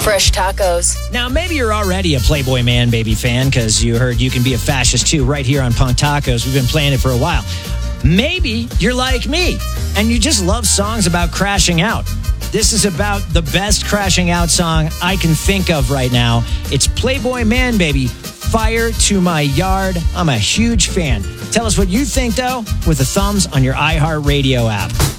Fresh tacos. Now, maybe you're already a Playboy Man Baby fan because you heard you can be a fascist too right here on Punk Tacos. We've been playing it for a while. Maybe you're like me and you just love songs about crashing out. This is about the best crashing out song I can think of right now. It's Playboy Man Baby, Fire to My Yard. I'm a huge fan. Tell us what you think, though, with the thumbs on your iHeartRadio app.